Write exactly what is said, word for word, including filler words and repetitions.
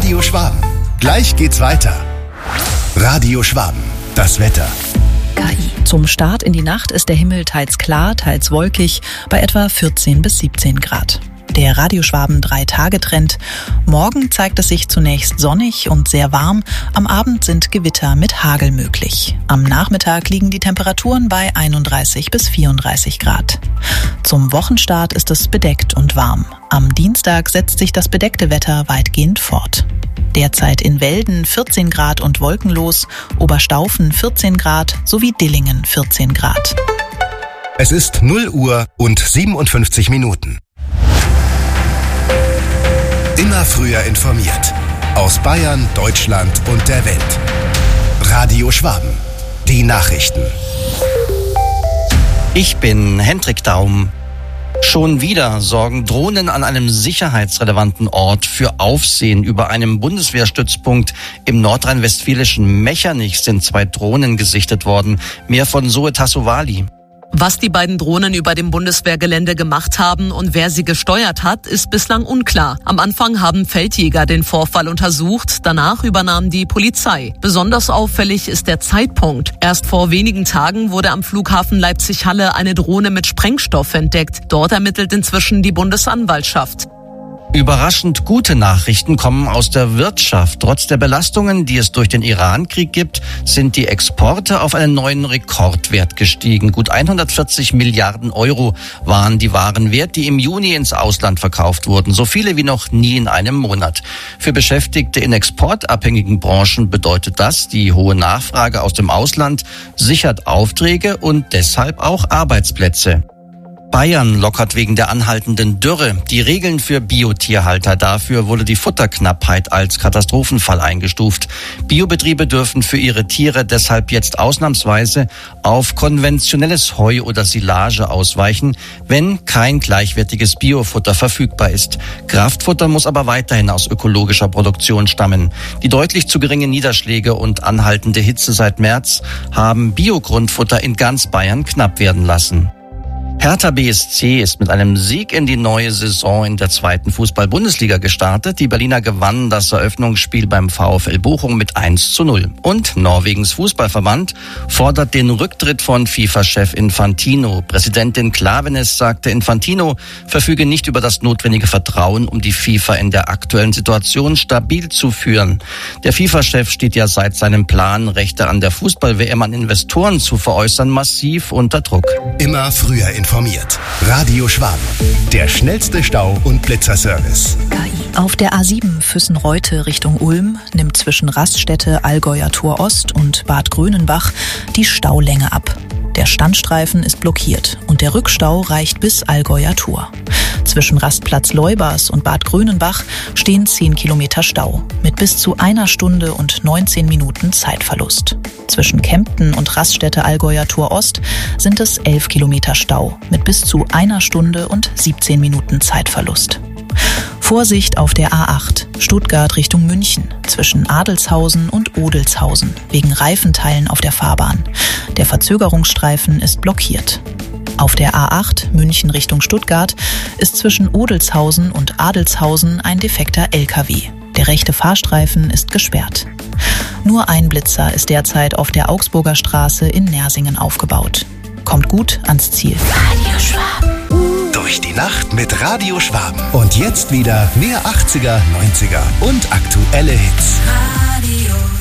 Radio Schwaben. Gleich geht's weiter. Radio Schwaben. Das Wetter. K I. Zum Start in die Nacht ist der Himmel teils klar, teils wolkig bei etwa vierzehn bis siebzehn Grad. Der Radio Schwaben drei-Tage-Trend. Morgen zeigt es sich zunächst sonnig und sehr warm. Am Abend sind Gewitter mit Hagel möglich. Am Nachmittag liegen die Temperaturen bei einunddreißig bis vierunddreißig Grad. Zum Wochenstart ist es bedeckt und warm. Am Dienstag setzt sich das bedeckte Wetter weitgehend fort. Derzeit in Welden vierzehn Grad und wolkenlos, Oberstaufen vierzehn Grad sowie Dillingen vierzehn Grad. Es ist null Uhr und siebenundfünfzig Minuten. Immer früher informiert. Aus Bayern, Deutschland und der Welt. Radio Schwaben. Die Nachrichten. Ich bin Hendrik Daum. Schon wieder sorgen Drohnen an einem sicherheitsrelevanten Ort für Aufsehen. Über einem Bundeswehrstützpunkt im nordrhein-westfälischen Mechernich sind zwei Drohnen gesichtet worden. Mehr von Zoe Tassovali. Was die beiden Drohnen über dem Bundeswehrgelände gemacht haben und wer sie gesteuert hat, ist bislang unklar. Am Anfang haben Feldjäger den Vorfall untersucht, danach übernahm die Polizei. Besonders auffällig ist der Zeitpunkt. Erst vor wenigen Tagen wurde am Flughafen Leipzig-Halle eine Drohne mit Sprengstoff entdeckt. Dort ermittelt inzwischen die Bundesanwaltschaft. Überraschend gute Nachrichten kommen aus der Wirtschaft. Trotz der Belastungen, die es durch den Iran-Krieg gibt, sind die Exporte auf einen neuen Rekordwert gestiegen. Gut hundertvierzig Milliarden Euro waren die Waren wert, die im Juni ins Ausland verkauft wurden. So viele wie noch nie in einem Monat. Für Beschäftigte in exportabhängigen Branchen bedeutet das, die hohe Nachfrage aus dem Ausland sichert Aufträge und deshalb auch Arbeitsplätze. Bayern lockert wegen der anhaltenden Dürre die Regeln für Biotierhalter. Dafür wurde die Futterknappheit als Katastrophenfall eingestuft. Biobetriebe dürfen für ihre Tiere deshalb jetzt ausnahmsweise auf konventionelles Heu oder Silage ausweichen, wenn kein gleichwertiges Biofutter verfügbar ist. Kraftfutter muss aber weiterhin aus ökologischer Produktion stammen. Die deutlich zu geringen Niederschläge und anhaltende Hitze seit März haben Biogrundfutter in ganz Bayern knapp werden lassen. Hertha B S C ist mit einem Sieg in die neue Saison in der zweiten Fußball-Bundesliga gestartet. Die Berliner gewannen das Eröffnungsspiel beim VfL Bochum mit eins zu null. Und Norwegens Fußballverband fordert den Rücktritt von FIFA-Chef Infantino. Präsidentin Klaveness sagte, Infantino verfüge nicht über das notwendige Vertrauen, um die FIFA in der aktuellen Situation stabil zu führen. Der FIFA-Chef steht ja seit seinem Plan, Rechte an der Fußball-W M an Investoren zu veräußern, massiv unter Druck. Immer früher informiert. Informiert. Radio Schwaben. Der schnellste Stau- und Blitzerservice. K I. Auf der A sieben Füssen-Reute Richtung Ulm nimmt zwischen Raststätte Allgäuer Tor Ost und Bad Grönenbach die Staulänge ab. Der Standstreifen ist blockiert und der Rückstau reicht bis Allgäuer Tor. Zwischen Rastplatz Leubers und Bad Grönenbach stehen zehn Kilometer Stau mit bis zu einer Stunde und neunzehn Minuten Zeitverlust. Zwischen Kempten und Raststätte Allgäuer Tor Ost sind es elf Kilometer Stau mit bis zu einer Stunde und siebzehn Minuten Zeitverlust. Vorsicht auf der A acht, Stuttgart Richtung München, zwischen Adelshausen und Odelshausen, wegen Reifenteilen auf der Fahrbahn. Der Verzögerungsstreifen ist blockiert. Auf der A acht, München Richtung Stuttgart, ist zwischen Odelshausen und Adelshausen ein defekter L K W. Der rechte Fahrstreifen ist gesperrt. Nur ein Blitzer ist derzeit auf der Augsburger Straße in Nersingen aufgebaut. Kommt gut ans Ziel. Radio Schwaben. Durch die Nacht mit Radio Schwaben. Und jetzt wieder mehr achtziger, neunziger und aktuelle Hits. Radio